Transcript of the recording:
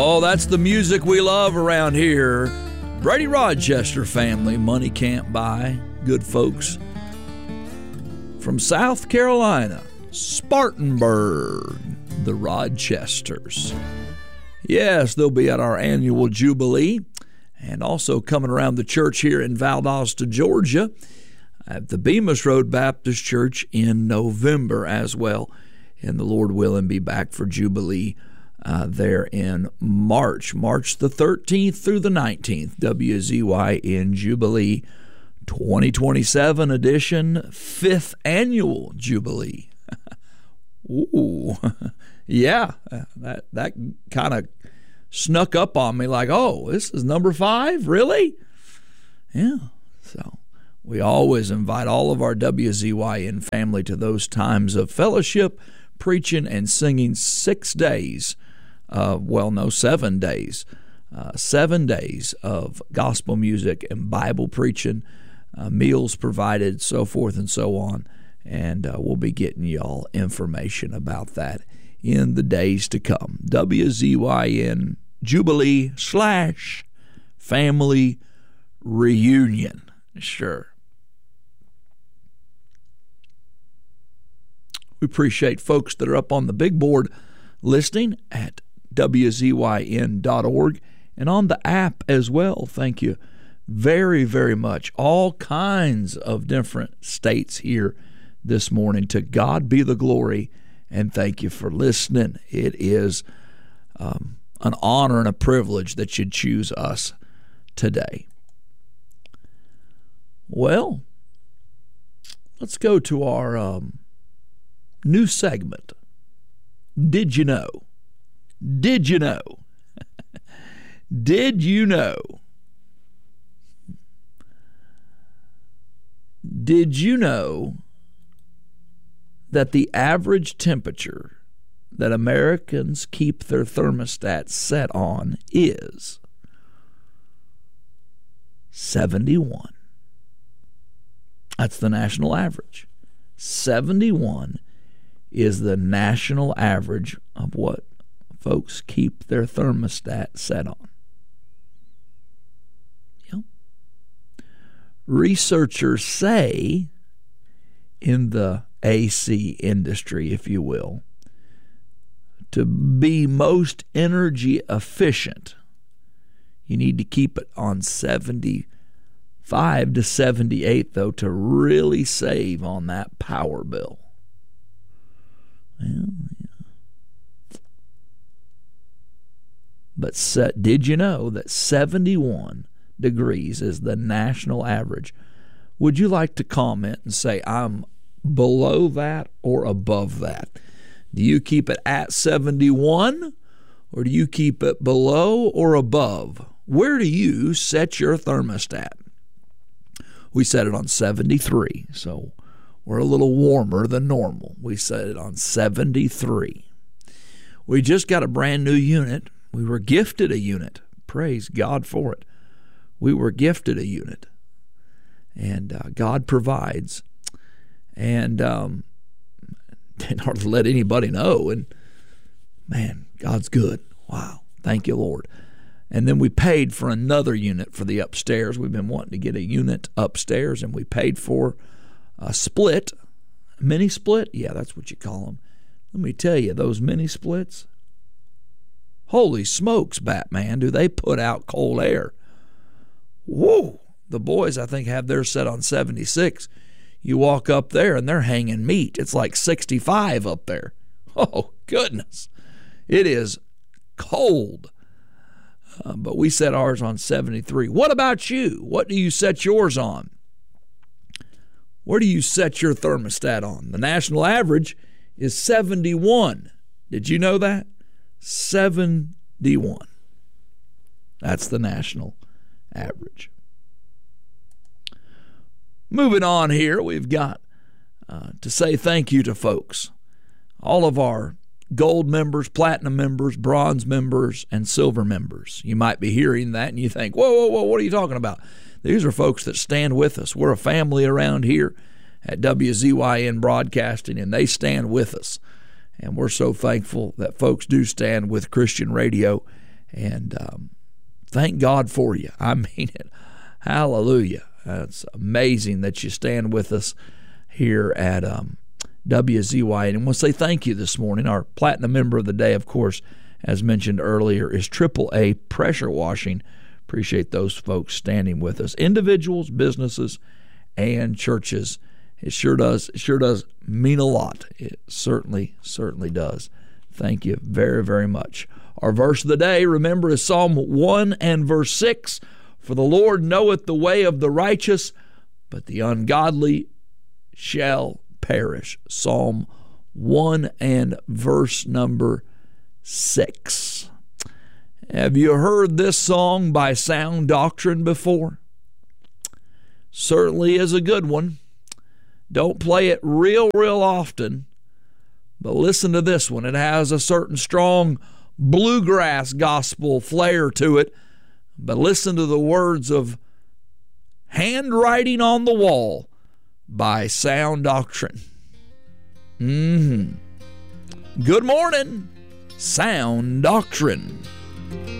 Oh, that's the music we love around here. Brady Rochester family, money can't buy. Good folks from South Carolina, Spartanburg, the Rochesters. Yes, they'll be at our annual Jubilee and also coming around the church here in Valdosta, Georgia at the Bemis Road Baptist Church in November as well. And the Lord willing, be back for Jubilee there in March the 13th through the 19th, WZYN Jubilee 2027 edition, 5th annual Jubilee. Ooh, yeah, that kind of snuck up on me like, oh, this is number 5, really? Yeah, so we always invite all of our WZYN family to those times of fellowship, preaching, and singing 6 days. 7 days. 7 days of gospel music and Bible preaching, meals provided, so forth and so on. And we'll be getting y'all information about that in the days to come. WZYN Jubilee / Family Reunion. Sure. We appreciate folks that are up on the big board listening at WZYN.org and on the app as well. Thank you very, very much. All kinds of different states here this morning. To God be the glory, and thank you for listening. It is an honor and a privilege that you'd choose us today. Well, let's go to our new segment. Did you know? Did you know? Did you know? Did you know that the average temperature that Americans keep their thermostat set on is 71? That's the national average. 71 is the national average of what folks keep their thermostat set on. Yep. Researchers say in the AC industry, if you will, to be most energy efficient, you need to keep it on 75 to 78, though, to really save on that power bill. Well, yeah. But did you know that 71 degrees is the national average? Would you like to comment and say, I'm below that or above that? Do you keep it at 71 or do you keep it below or above? Where do you set your thermostat? We set it on 73, so we're a little warmer than normal. We set it on 73. We just got a brand new unit. We were gifted a unit. Praise God for it. We were gifted a unit. And God provides. And didn't hardly let anybody know. And man, God's good. Wow. Thank you, Lord. And then we paid for another unit for the upstairs. We've been wanting to get a unit upstairs, and we paid for a split. Mini split? Yeah, that's what you call them. Let me tell you, those mini splits, holy smokes, Batman, do they put out cold air. Whoa! The boys, I think, have theirs set on 76. You walk up there, and they're hanging meat. It's like 65 up there. Oh, goodness. It is cold. But we set ours on 73. What about you? What do you set yours on? Where do you set your thermostat on? The national average is 71. Did you know that? 71. That's the national average. Moving on here, we've got to say thank you to folks. All of our gold members, platinum members, bronze members, and silver members. You might be hearing that and you think, whoa, what are you talking about? These are folks that stand with us. We're a family around here at WZYN Broadcasting, and they stand with us. And we're so thankful that folks do stand with Christian radio And thank God for you. I mean it. Hallelujah. It's amazing that you stand with us here at WZY. And I want to say thank you this morning. Our platinum member of the day, of course, as mentioned earlier, is AAA Pressure Washing. Appreciate those folks standing with us. Individuals, businesses, and churches. It sure does mean a lot. It certainly does. Thank you very, very much. Our verse of the day, remember, is Psalm 1 and verse 6. For the Lord knoweth the way of the righteous, but the ungodly shall perish. Psalm 1 and verse number 6. Have you heard this song by Sound Doctrine before? Certainly is a good one. Don't play it real often, but listen to this one. It has a certain strong bluegrass gospel flair to it, but listen to the words of Handwriting on the Wall by Sound Doctrine. Good morning, Sound Doctrine.